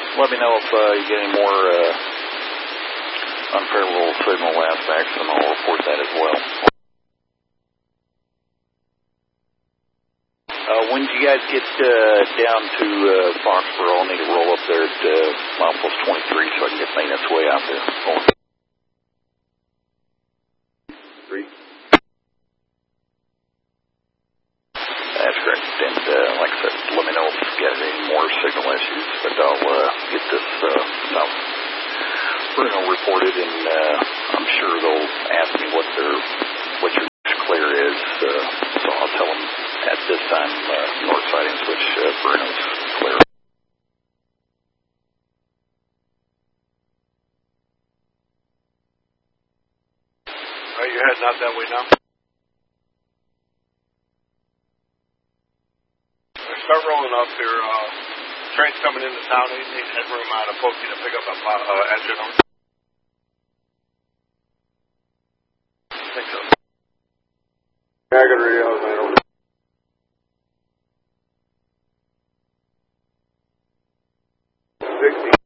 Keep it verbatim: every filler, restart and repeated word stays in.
let me know if uh, you get any more uh, unfavorable signal aspects, and I'll report that as well. Uh, when do you guys get uh, down to uh, Foxborough? I'll need to roll up there at uh, milepost twenty-three so I can get maintenance way out there. Over. Three. That's great. And uh, like I said, let me know if you got any more signal issues, but I'll uh, get this uh, South Bruno reported, and uh, I'm sure they'll ask me what their what your clear is. Uh, so I'll tell them at this time uh, north siding switch uh, Bruno's clear. Are you heading out that way now? Start rolling up here. Uh, train's coming into town. eighteen headroom out of Pokey to pick up a uh, engine on. I think so. Yeah, I got radio over. sixty.